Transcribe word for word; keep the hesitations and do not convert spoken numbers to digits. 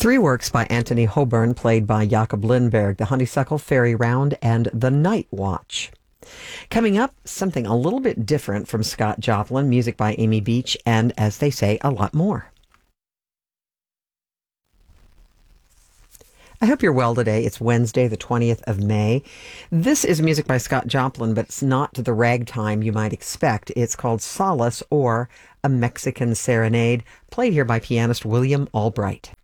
Three works by Anthony Hoburn, played by Jakob Lindberg: The Honeysuckle, Fairy Round, and The Night Watch. Coming up, something a little bit different from Scott Joplin, music by Amy Beach, and, as they say, a lot more. I hope you're well today. It's Wednesday, the twentieth of May. This is music by Scott Joplin, but it's not the ragtime you might expect. It's called Solace, or A Mexican Serenade, played here by pianist William Albright.